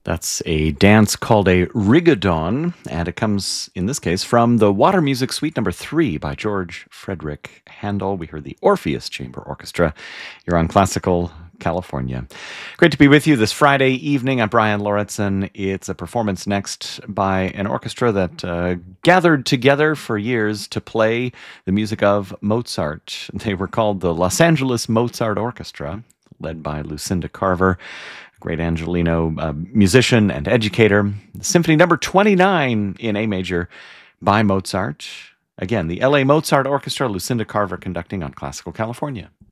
That's a dance called a rigodon, and it comes, in this case, from the Water Music Suite Number 3 by George Frederick Handel. We heard the Orpheus Chamber Orchestra. You're on Classical California. Great to be with you this Friday evening. I'm Brian Lauritsen. It's a performance next by an orchestra that gathered together for years to play the music of Mozart. They were called the Los Angeles Mozart Orchestra, led by Lucinda Carver, great Angelino musician and educator. Symphony number 29 in A major by Mozart. Again, the LA Mozart Orchestra, Lucinda Carver conducting on Classical California.